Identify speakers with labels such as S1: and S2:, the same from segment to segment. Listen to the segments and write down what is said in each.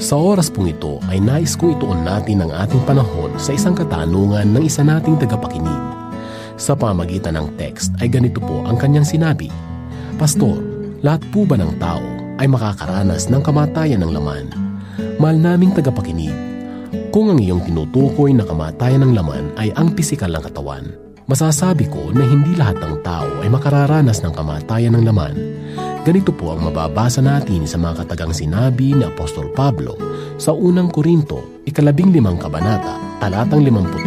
S1: Sa oras pong ito ay nais kong ituon natin ang ating panahon sa isang katanungan ng isa nating tagapakinig. Sa pamagitan ng text ay ganito po ang kanyang sinabi, Pastor, lahat po ba ng tao ay makakaranas ng kamatayan ng laman? Mahal naming tagapakinig, kung ang iyong tinutukoy na kamatayan ng laman ay ang pisikal ng katawan, masasabi ko na hindi lahat ng tao ay makararanas ng kamatayan ng laman. Ganito po ang mababasa natin sa mga katagang sinabi ni Apostol Pablo sa unang Korinto, 15 kabanata, talatang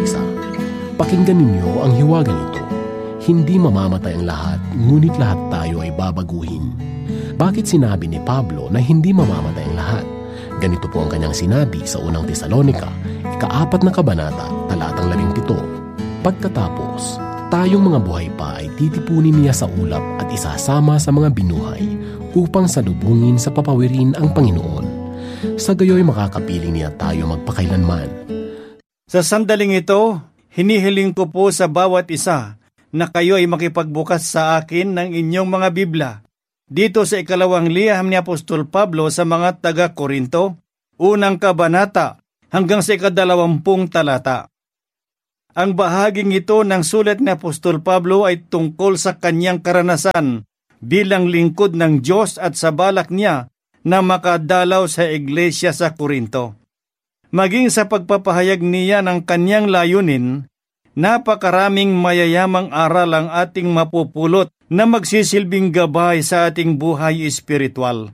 S1: 51. Pakinggan ninyo ang hiwagang ito. Hindi mamamatay ang lahat, ngunit lahat tayo ay babaguhin. Bakit sinabi ni Pablo na hindi mamamatay ang lahat? Ganito po ang kanyang sinabi sa unang Tesalonica, 4 kabanata, talatang 17. Pagkatapos, tayong mga buhay pa ay titipunin niya sa ulap at isasama sa mga binuhay upang salubungin sa papawirin ang Panginoon. Sa gayoy makakapiling niya tayo magpakailanman.
S2: Sa sandaling ito, hinihiling ko po sa bawat isa na kayo ay makipagbukas sa akin ng inyong mga Biblia. Dito sa 2 liham ni Apostol Pablo sa mga taga-Korinto, 1 kabanata hanggang sa 20 talata. Ang bahaging ito ng sulat ni Apostol Pablo ay tungkol sa kanyang karanasan bilang lingkod ng Diyos at sa balak niya na makadalaw sa iglesia sa Korinto. Maging sa pagpapahayag niya ng kanyang layunin, napakaraming mayayamang aral ang ating mapupulot na magsisilbing gabay sa ating buhay espiritual.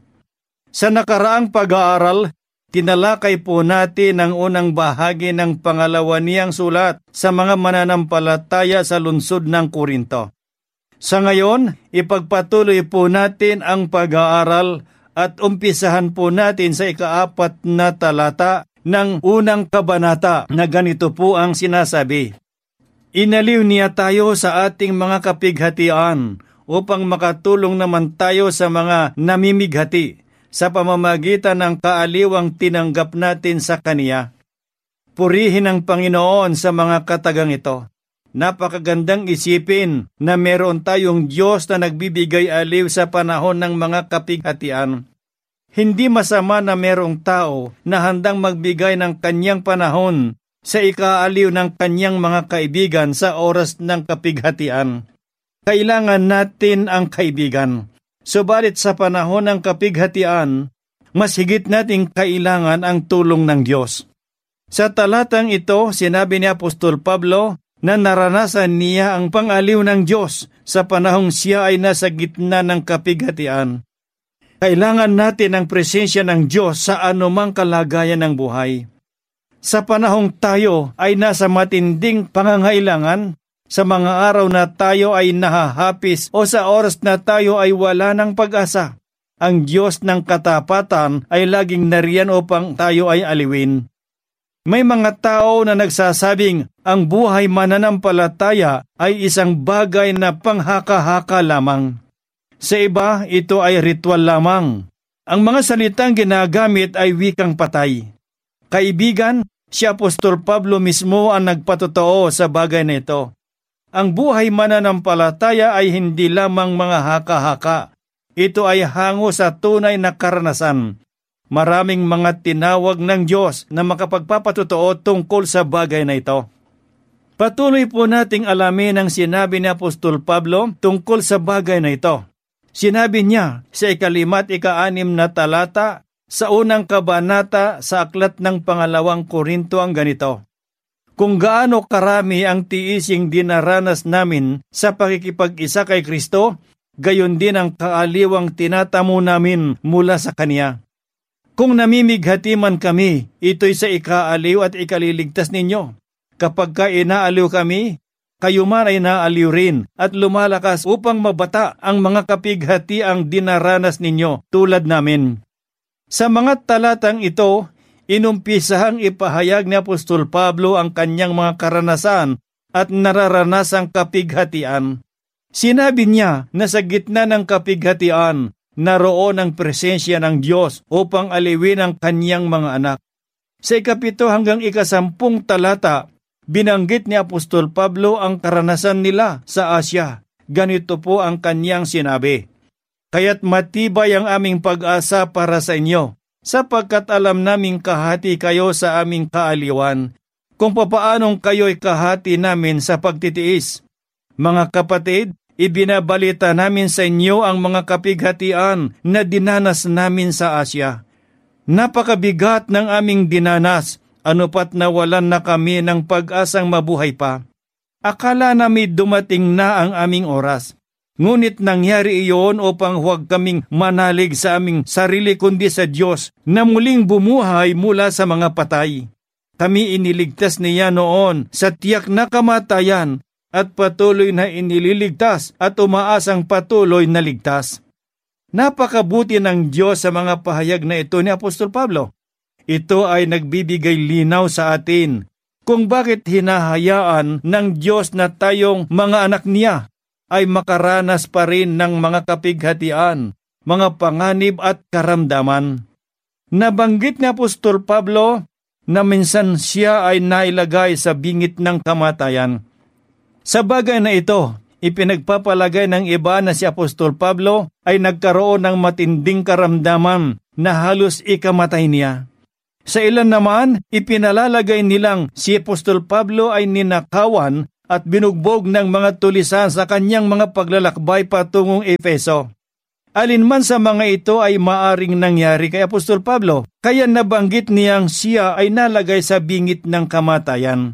S2: Sa nakaraang pag-aaral, tinalakay po natin ang unang bahagi ng pangalawa niyang sulat sa mga mananampalataya sa lungsod ng Korinto. Sa ngayon, ipagpatuloy po natin ang pag-aaral at umpisahan po natin sa 4 na talata ng unang kabanata na ganito po ang sinasabi. Inaliw niya tayo sa ating mga kapighatian upang makatulong naman tayo sa mga namimighati sa pamamagitan ng kaaliwang tinanggap natin sa Kaniya. Purihin ang Panginoon sa mga katagang ito. Napakagandang isipin na meron tayong Diyos na nagbibigay aliw sa panahon ng mga kapighatian. Hindi masama na merong tao na handang magbigay ng kanyang panahon sa ikaaliw ng kanyang mga kaibigan sa oras ng kapighatian. Kailangan natin ang kaibigan. Subalit sa panahon ng kapighatian, mas higit nating kailangan ang tulong ng Diyos. Sa talatang ito, sinabi ni Apostol Pablo na naranasan niya ang pang-aliw ng Diyos sa panahong siya ay nasa gitna ng kapighatian. Kailangan natin ang presensya ng Diyos sa anumang kalagayan ng buhay. Sa panahong tayo ay nasa matinding pangangailangan, sa mga araw na tayo ay nahahapis o sa oras na tayo ay wala ng pag-asa, ang Diyos ng katapatan ay laging nariyan upang tayo ay aliwin. May mga tao na nagsasabing ang buhay mananampalataya ay isang bagay na panghaka-haka lamang. Sa iba, ito ay ritual lamang. Ang mga salitang ginagamit ay wikang patay. Kaibigan, si Apostol Pablo mismo ang nagpatotoo sa bagay na ito. Ang buhay mananampalataya ay hindi lamang mga haka-haka. Ito ay hango sa tunay na karanasan. Maraming mga tinawag ng Diyos na makapagpapatotoo tungkol sa bagay na ito. Patuloy po nating alamin ang sinabi ni Apostol Pablo tungkol sa bagay na ito. Sinabi niya sa 5 at 6 na talata sa unang kabanata sa aklat ng 2 Korinto ang ganito. Kung gaano karami ang tiising dinaranas namin sa pakikipag-isa kay Kristo, gayon din ang kaaliwang tinatamo namin mula sa Kaniya. Kung namimighati man kami, ito'y sa ikaaliw at ikaliligtas ninyo. Kapag inaaliw kami, kayo man ay naaliw rin at lumalakas upang mabata ang mga kapighati ang dinaranas ninyo tulad namin. Sa mga talatang ito, inumpisahang ipahayag ni Apostol Pablo ang kanyang mga karanasan at nararanasang kapighatian. Sinabi niya na sa gitna ng kapighatian, naroon ang presensya ng Diyos upang aliwin ang kanyang mga anak. Sa 7 hanggang 10 talata, binanggit ni Apostol Pablo ang karanasan nila sa Asya. Ganito po ang kanyang sinabi. Kaya't matibay ang aming pag-asa para sa inyo, sapagkat alam naming kahati kayo sa aming kaaliwan, kung papaanong kayo'y kahati namin sa pagtitiis. Mga kapatid, ibinabalita namin sa inyo ang mga kapighatian na dinanas namin sa Asya. Napakabigat ng aming dinanas, anupat nawalan na kami ng pag-asang mabuhay pa. Akala namin dumating na ang aming oras. Ngunit nangyari iyon upang huwag kaming manalig sa aming sarili kundi sa Diyos na muling bumuhay mula sa mga patay. Kami iniligtas niya noon sa tiyak na kamatayan at patuloy na inililigtas at umaasang patuloy na ligtas. Napakabuti ng Diyos sa mga pahayag na ito ni Apostol Pablo. Ito ay nagbibigay linaw sa atin kung bakit hinahayaan ng Diyos na tayong mga anak niya ay makaranas pa rin ng mga kapighatian, mga panganib at karamdaman. Nabanggit ni Apostol Pablo na minsan siya ay nailagay sa bingit ng kamatayan. Sa bagay na ito, ipinagpapalagay ng iba na si Apostol Pablo ay nagkaroon ng matinding karamdaman na halos ikamatay niya. Sa ilan naman, ipinalalagay nilang si Apostol Pablo ay ninakawan at binugbog ng mga tulisan sa kanyang mga paglalakbay patungong Efeso. Alinman sa mga ito ay maaring nangyari kay Apostol Pablo, kaya nabanggit niyang siya ay nalagay sa bingit ng kamatayan.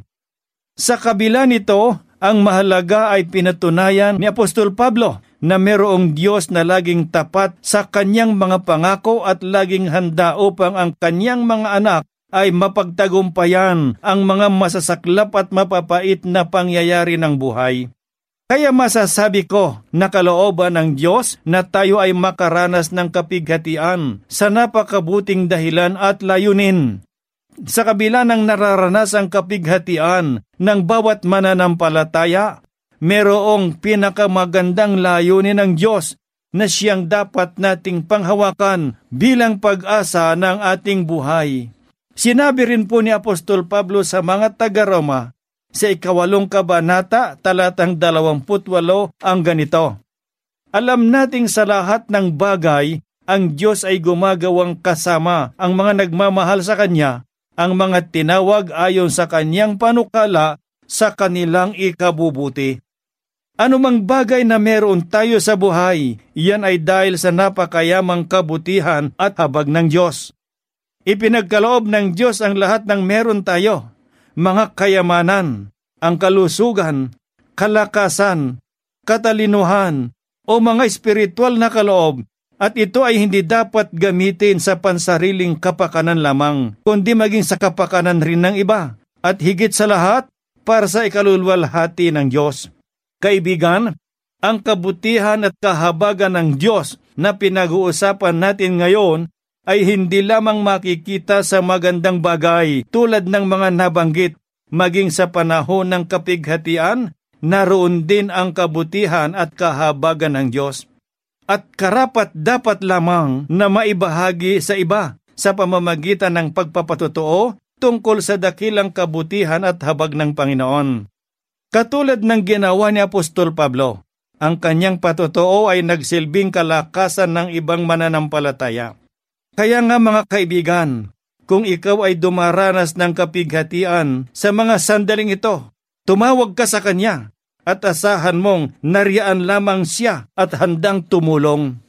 S2: Sa kabila nito, ang mahalaga ay pinatunayan ni Apostol Pablo na mayroong Diyos na laging tapat sa kanyang mga pangako at laging handa upang ang kanyang mga anak ay mapagtagumpayan ang mga masasaklap at mapapait na pangyayari ng buhay. Kaya masasabi ko na kalooban ng Diyos na tayo ay makaranas ng kapighatian sa napakabuting dahilan at layunin. Sa kabila ng nararanasang kapighatian ng bawat mananampalataya, merong pinakamagandang layunin ng Diyos na siyang dapat nating panghawakan bilang pag-asa ng ating buhay. Sinabi rin po ni Apostol Pablo sa mga taga-Roma sa 8 kabanata talatang 28 ang ganito. Alam nating sa lahat ng bagay, ang Diyos ay gumagawang kasama ang mga nagmamahal sa Kanya, ang mga tinawag ayon sa Kanyang panukala sa kanilang ikabubuti. Anumang bagay na meron tayo sa buhay, iyan ay dahil sa napakayamang kabutihan at habag ng Diyos. Ipinagkaloob ng Diyos ang lahat ng meron tayo, mga kayamanan, ang kalusugan, kalakasan, katalinuhan, o mga espiritual na kaloob, at ito ay hindi dapat gamitin sa pansariling kapakanan lamang, kundi maging sa kapakanan rin ng iba, at higit sa lahat, para sa ikaluluwalhati ng Diyos. Kaibigan, ang kabutihan at kahabagan ng Diyos na pinag-uusapan natin ngayon ay hindi lamang makikita sa magandang bagay tulad ng mga nabanggit, maging sa panahon ng kapighatian, naroon din ang kabutihan at kahabagan ng Diyos. At karapat dapat lamang na maibahagi sa iba sa pamamagitan ng pagpapatotoo tungkol sa dakilang kabutihan at habag ng Panginoon. Katulad ng ginawa ni Apostol Pablo, ang kanyang patotoo ay nagsilbing kalakasan ng ibang mananampalataya. Kaya nga mga kaibigan, kung ikaw ay dumaranas ng kapighatian sa mga sandaling ito, tumawag ka sa Kanya at asahan mong nariyaan lamang siya at handang tumulong.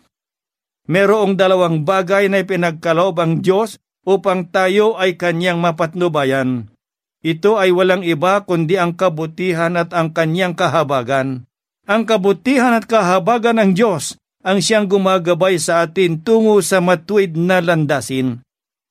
S2: Merong 2 bagay na ipinagkaloob ang Diyos upang tayo ay Kanyang mapatnubayan. Ito ay walang iba kundi ang kabutihan at ang Kanyang kahabagan. Ang kabutihan at kahabagan ng Diyos ang siyang gumagabay sa atin tungo sa matuwid na landasin.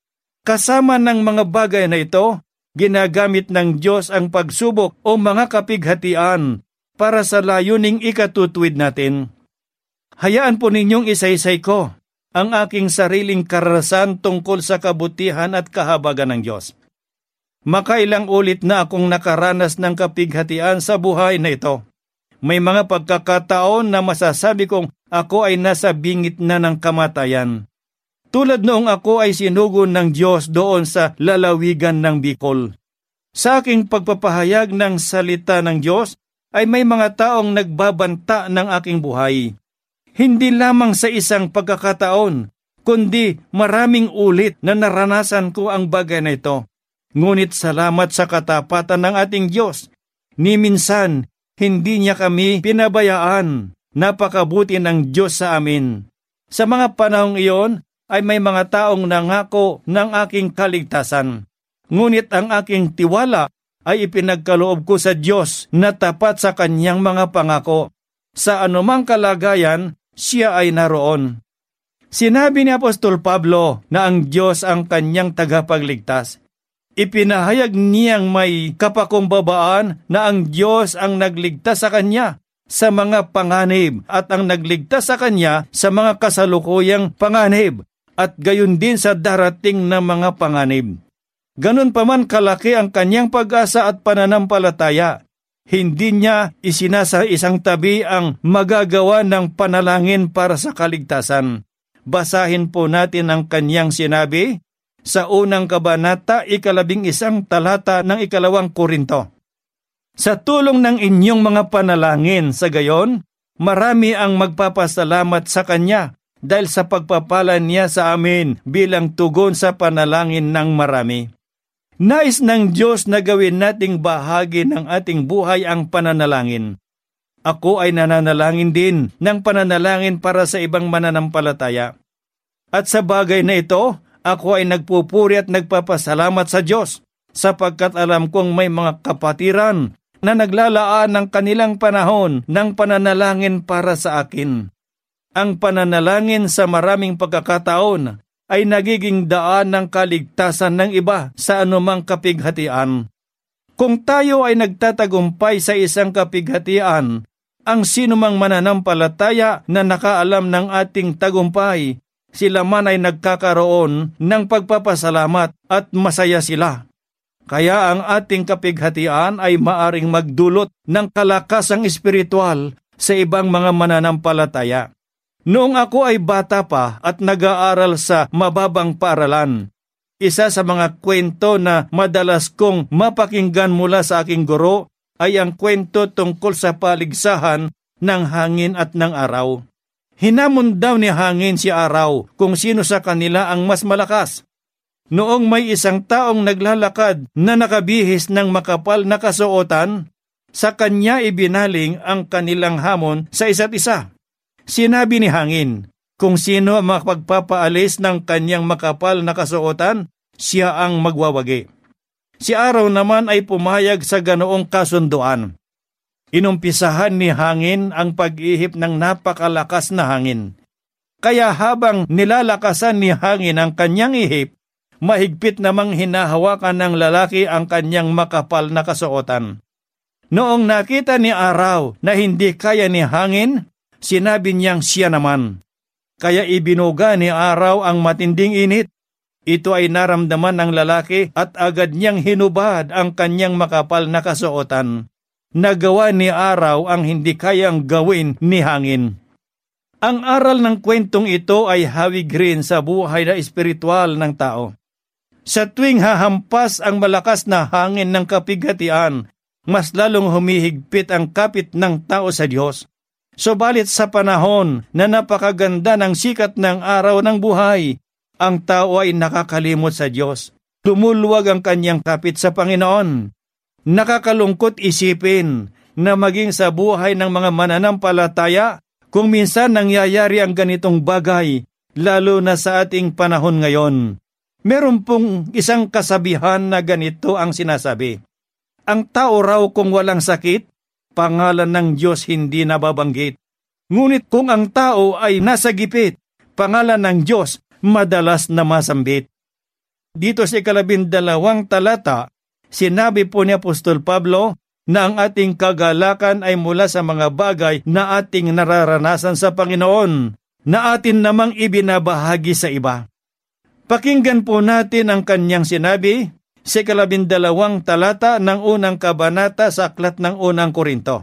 S2: Kasama ng mga bagay na ito, ginagamit ng Diyos ang pagsubok o mga kapighatian para sa layuning ikatutuwid natin. Hayaan po ninyong isaysay ko ang aking sariling karanasan tungkol sa kabutihan at kahabagan ng Diyos. Makailang ulit na akong nakaranas ng kapighatian sa buhay na ito. May mga pagkakataon na masasabi kong ako ay nasa bingit na ng kamatayan. Tulad noong ako ay sinugo ng Diyos doon sa lalawigan ng Bicol. Sa aking pagpapahayag ng salita ng Diyos ay may mga taong nagbabanta ng aking buhay. Hindi lamang sa isang pagkakataon, kundi maraming ulit na naranasan ko ang bagay na ito. Ngunit salamat sa katapatan ng ating Diyos, ni minsan hindi niya kami pinabayaan. Napakabuti ng Diyos sa amin. Sa mga panahong iyon ay may mga taong nangako ng aking kaligtasan. Ngunit ang aking tiwala ay ipinagkaloob ko sa Diyos na tapat sa kanyang mga pangako. Sa anumang kalagayan, siya ay naroon. Sinabi ni Apostol Pablo na ang Diyos ang kanyang tagapagligtas. Ipinahayag niyang may kapakumbabaan na ang Diyos ang nagligtas sa kanya sa mga panganib at ang nagligtas sa kanya sa mga kasalukuyang panganib at gayon din sa darating na mga panganib. Ganun pa man kalaki ang kanyang pag-asa at pananampalataya, hindi niya isinasa isang tabi ang magagawa ng panalangin para sa kaligtasan. Basahin po natin ang kanyang sinabi sa unang kabanata, 11 talata ng 2 Korinto. Sa tulong ng inyong mga panalangin sa gayon, marami ang magpapasalamat sa kanya dahil sa pagpapala niya sa amin bilang tugon sa panalangin ng marami. Nais ng Diyos na gawin nating bahagi ng ating buhay ang pananalangin. Ako ay nananalangin din ng pananalangin para sa ibang mananampalataya. At sa bagay na ito, ako ay nagpupuri at nagpapasalamat sa Diyos sapagkat alam kong may mga kapatiran na naglalaan ng kanilang panahon ng pananalangin para sa akin. Ang pananalangin sa maraming pagkakataon ay nagiging daan ng kaligtasan ng iba sa anumang kapighatian. Kung tayo ay nagtatagumpay sa isang kapighatian, ang sinumang mananampalataya na nakaalam ng ating tagumpay, sila man ay nagkakaroon ng pagpapasalamat at masaya sila. Kaya ang ating kapighatian ay maaring magdulot ng kalakasang espiritual sa ibang mga mananampalataya. Noong ako ay bata pa at nag-aaral sa mababang paaralan, isa sa mga kwento na madalas kong mapakinggan mula sa aking guro ay ang kwento tungkol sa paligsahan ng hangin at ng araw. Hinamon daw ni hangin si araw kung sino sa kanila ang mas malakas. Noong may isang taong naglalakad na nakabihis ng makapal na kasuotan, sa kanya ibinaling ang kanilang hamon sa isa't isa. Sinabi ni hangin, kung sino ang makapagpapaalis ng kanyang makapal na kasuotan, siya ang magwawagi. Si araw naman ay pumayag sa ganoong kasunduan. Inumpisahan ni hangin ang pag-ihip ng napakalakas na hangin. Kaya habang nilalakasan ni hangin ang kanyang ihip, mahigpit namang hinahawakan ng lalaki ang kanyang makapal na kasuotan. Noong nakita ni araw na hindi kaya ni hangin, sinabi niyang siya naman. Kaya ibinuga ni araw ang matinding init. Ito ay naramdaman ng lalaki at agad niyang hinubad ang kanyang makapal na kasuotan. Nagawa ni araw ang hindi kayang gawin ni hangin. Ang aral ng kwentong ito ay hawig rin sa buhay na espiritual ng tao. Sa tuwing hahampas ang malakas na hangin ng kapighatian, mas lalong humihigpit ang kapit ng tao sa Diyos. Subalit sa panahon na napakaganda ng sikat ng araw ng buhay, ang tao ay nakakalimot sa Diyos. Lumuluwag ang kanyang kapit sa Panginoon. Nakakalungkot isipin na maging sa buhay ng mga mananampalataya, kung minsan nangyayari ang ganitong bagay, lalo na sa ating panahon ngayon. Meron pong isang kasabihan na ganito ang sinasabi. Ang tao raw kung walang sakit, pangalan ng Diyos hindi nababanggit. Ngunit kung ang tao ay nasa gipit, pangalan ng Diyos madalas na masambit. Dito sa 12 talata, sinabi po ni Apostol Pablo na ang ating kagalakan ay mula sa mga bagay na ating nararanasan sa Panginoon, na atin namang ibinabahagi sa iba. Pakinggan po natin ang kanyang sinabi sa 12 talata ng unang kabanata sa aklat ng unang Korinto.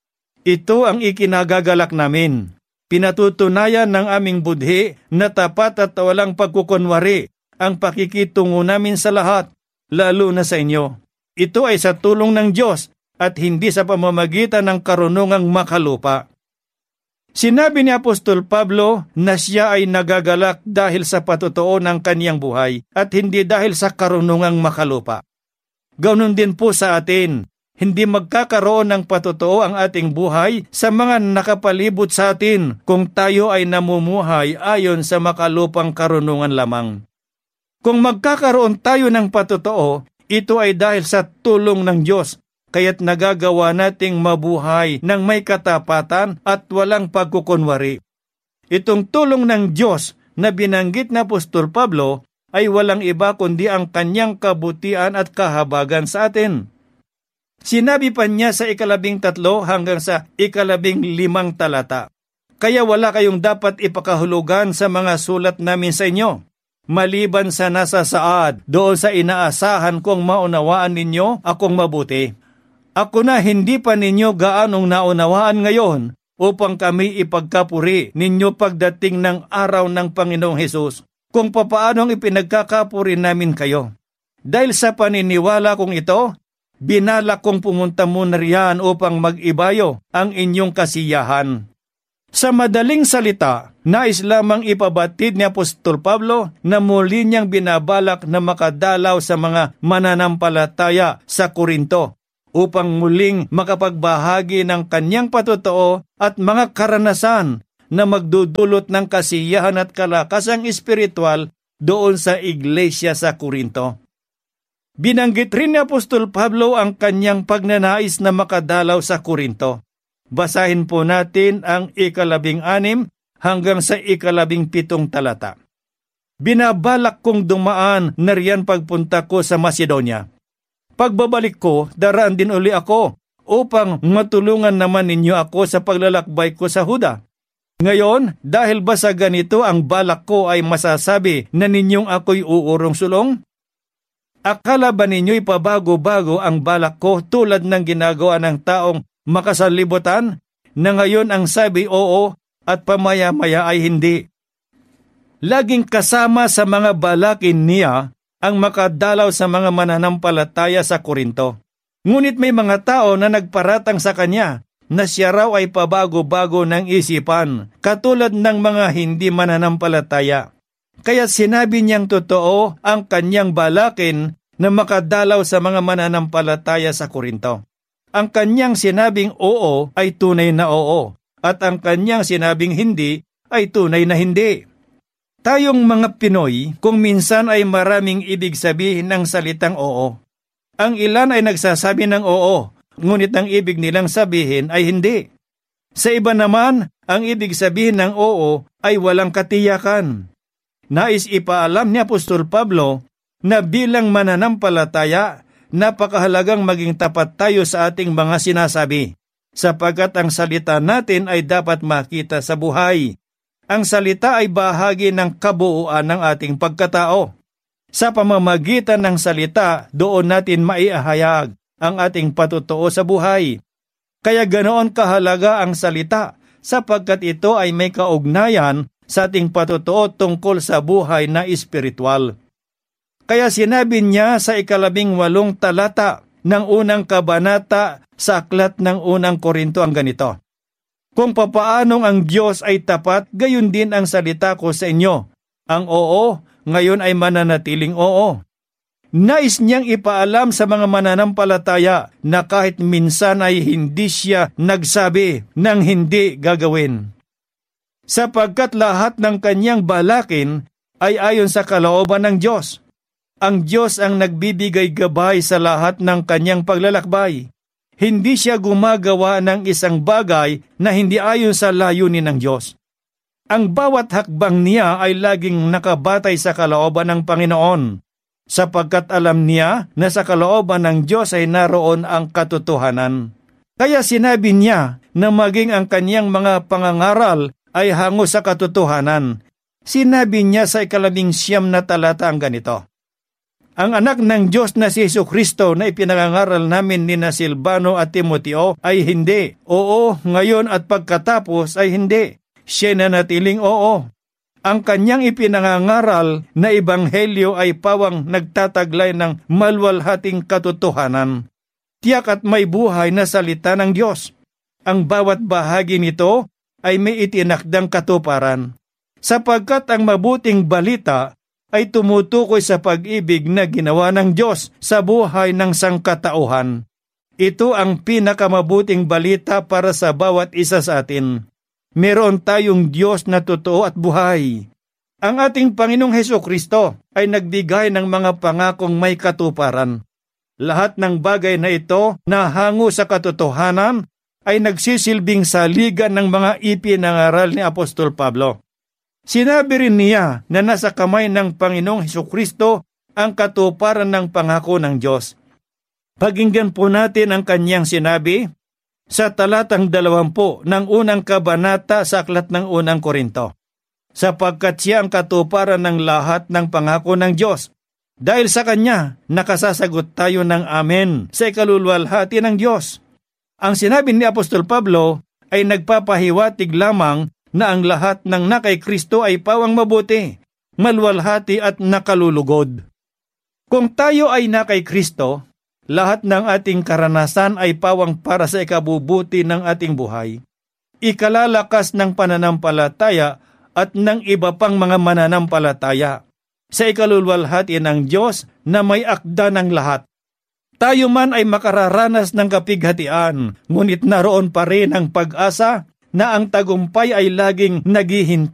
S2: Ito ang ikinagagalak namin. Pinatutunayan ng aming budhi na tapat at walang pagkukunwari ang pakikitungo namin sa lahat, lalo na sa inyo. Ito ay sa tulong ng Diyos at hindi sa pamamagitan ng karunungang makalupa. Sinabi ni Apostol Pablo na siya ay nagagalak dahil sa patotoo ng kaniyang buhay at hindi dahil sa karunungang makalupa. Ganoon din po sa atin, hindi magkakaroon ng patotoo ang ating buhay sa mga nakapalibot sa atin kung tayo ay namumuhay ayon sa makalupang karunungan lamang. Kung magkakaroon tayo ng patotoo, ito ay dahil sa tulong ng Diyos, kaya't nagagawa nating mabuhay ng may katapatan at walang pagkukunwari. Itong tulong ng Diyos na binanggit na Apostol Pablo ay walang iba kundi ang kanyang kabutihan at kahabagan sa atin. Sinabi pa niya sa 13 hanggang sa 15 talata, "Kaya wala kayong dapat ipakahulugan sa mga sulat namin sa inyo, maliban sa nasa saad doon sa inaasahan kong maunawaan ninyo akong mabuti. Ako na hindi pa ninyo gaanong naunawaan ngayon upang kami ipagkapuri ninyo pagdating ng araw ng Panginoong Hesus, kung papaanong ipinagkakapuri namin kayo. Dahil sa paniniwala kong ito, binalak kong pumunta muna riyan upang mag-ibayo ang inyong kasiyahan." Sa madaling salita, nais lamang ipabatid ni Apostol Pablo na muli niyang binabalak na makadalaw sa mga mananampalataya sa Korinto upang muling makapagbahagi ng kanyang patotoo at mga karanasan na magdudulot ng kasiyahan at kalakasang espiritual doon sa iglesia sa Korinto. Binanggit rin ni Apostol Pablo ang kanyang pagnanais na makadalaw sa Korinto. Basahin po natin ang 16 hanggang sa 17 talata. "Binabalak kong dumaan na riyan pagpunta ko sa Macedonia. Pagbabalik ko, daraan din uli ako upang matulungan naman ninyo ako sa paglalakbay ko sa Huda. Ngayon, dahil ba sa ganito ang balak ko ay masasabi na ninyong ako'y uurong sulong? Akala ba ninyo ipabago-bago ang balak ko tulad ng ginagawa ng taong makasalibutan na ngayon ang sabi oo at pamaya-maya ay hindi? Laging kasama sa mga balakin niya ang makadalaw sa mga mananampalataya sa Korinto. Ngunit may mga tao na nagparatang sa kanya na siya raw ay pabago-bago ng isipan, katulad ng mga hindi mananampalataya. Kaya sinabi niyang totoo ang kanyang balakin na makadalaw sa mga mananampalataya sa Korinto. Ang kanyang sinabing oo ay tunay na oo, at ang kanyang sinabing hindi ay tunay na hindi. Tayong mga Pinoy, kung minsan ay maraming ibig sabihin ng salitang oo. Ang ilan ay nagsasabi ng oo, ngunit ang ibig nilang sabihin ay hindi. Sa iba naman, ang ibig sabihin ng oo ay walang katiyakan. Nais ipaalam ni Apostol Pablo na bilang mananampalataya, napakahalagang maging tapat tayo sa ating mga sinasabi, sapagkat ang salita natin ay dapat makita sa buhay. Ang salita ay bahagi ng kabuuan ng ating pagkatao. Sa pamamagitan ng salita, doon natin maiahayag ang ating patotoo sa buhay. Kaya ganoon kahalaga ang salita, sapagkat ito ay may kaugnayan sa ating patotoo tungkol sa buhay na espiritual. Kaya sinabi niya sa 18 talata ng unang kabanata sa aklat ng unang Korinto ang ganito, "Kung papaanong ang Diyos ay tapat, gayon din ang salita ko sa inyo. Ang oo, ngayon ay mananatiling oo." Nais niyang ipaalam sa mga mananampalataya na kahit minsan ay hindi siya nagsabi ng hindi gagawin. Sapagkat lahat ng kanyang balakin ay ayon sa kalooban ng Diyos. Ang Diyos ang nagbibigay gabay sa lahat ng kanyang paglalakbay. Hindi siya gumagawa ng isang bagay na hindi ayon sa layunin ng Diyos. Ang bawat hakbang niya ay laging nakabatay sa kalooban ng Panginoon, sapagkat alam niya na sa kalooban ng Diyos ay naroon ang katotohanan. Kaya sinabi niya na maging ang kanyang mga pangangaral ay hango sa katotohanan. Sinabi niya sa 19 na talata ang ganito, "Ang anak ng Diyos na si Jesucristo na ipinangangaral namin ni na Silvano at Timoteo ay hindi. Oo, ngayon at pagkatapos ay hindi. Siya na natiling oo. Ang kanyang ipinangangaral na ebanghelyo ay pawang nagtataglay ng malwalhating katotohanan. Tiyak at may buhay na salita ng Diyos. Ang bawat bahagi nito ay may itinakdang katuparan, sapagkat ang mabuting balita ay tumutukoy sa pag-ibig na ginawa ng Diyos sa buhay ng sangkatauhan. Ito ang pinakamabuting balita para sa bawat isa sa atin. Meron tayong Diyos na totoo at buhay. Ang ating Panginoong Hesukristo ay nagbigay ng mga pangakong may katuparan. Lahat ng bagay na ito na hango sa katotohanan ay nagsisilbing saligan ng mga ipinangaral ni Apostol Pablo. Sinabi rin niya na nasa kamay ng Panginoong Hesukristo ang katuparan ng pangako ng Diyos. Pakinggan po natin ang kanyang sinabi sa talatang 20 ng unang kabanata sa aklat ng unang Korinto. Sapagkat siya ang katuparan ng lahat ng pangako ng Diyos. Dahil sa kanya, nakasasagot tayo ng amen sa ikaluluwalhati ng Diyos. Ang sinabi ni Apostol Pablo ay nagpapahiwatig lamang na ang lahat ng nakay Kristo ay pawang mabuti, maluwalhati at nakalulugod. Kung tayo ay nakay Kristo, lahat ng ating karanasan ay pawang para sa ikabubuti ng ating buhay, ikalalakas ng pananampalataya at ng iba pang mga mananampalataya sa ikaluluwalhati ng Diyos na may akda ng lahat. Tayo man ay makararanas ng kapighatian, ngunit naroon pa rin ang pag-asa na ang tagumpay ay laging naghihintay